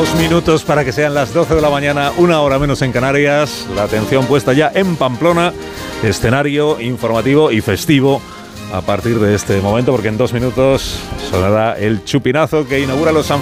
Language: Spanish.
2 minutos para que sean las 12 de la mañana, 1 hora menos en Canarias. La atención puesta ya en Pamplona, escenario informativo y festivo a partir de este momento, porque en 2 minutos sonará el chupinazo que inaugura los